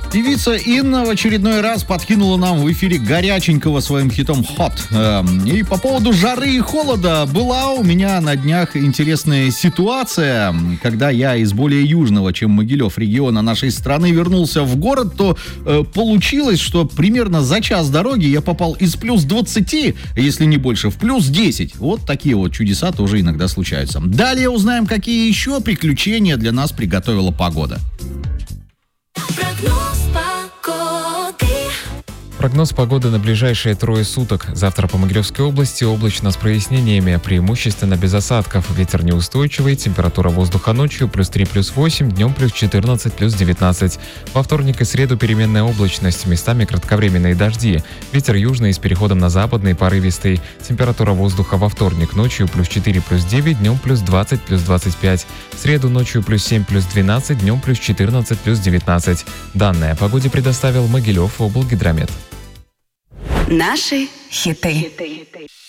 Певица Инна в очередной раз подкинула нам в эфире горяченького своим хитом «Hot». И по поводу жары и холода была у меня на днях интересная ситуация. Когда я из более южного, чем Могилев, региона нашей страны вернулся в город, то получилось, что примерно за час дороги я попал из плюс 20, если не больше, в плюс 10. Вот такие вот чудеса тоже иногда случаются. Далее узнаем, какие еще приключения для нас приготовила погода. Прогноз погоды на ближайшие 3 суток. Завтра по Могилевской области облачно с прояснениями, преимущественно без осадков. Ветер неустойчивый, температура воздуха ночью +3, +8, днем +14, +19. Во вторник и среду переменная облачность, местами кратковременные дожди. Ветер южный с переходом на западный, порывистый. Температура воздуха во вторник ночью +4, +9, днем +20, +25. В среду ночью +7, +12, днем +14, +19. Данные о погоде предоставил Могилев облгидромет. Наши хиты.